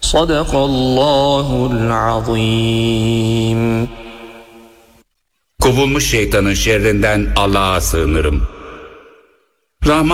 Sadakallahul azim. Kovulmuş şeytanın şerrinden Allah'a sığınırım. Rahman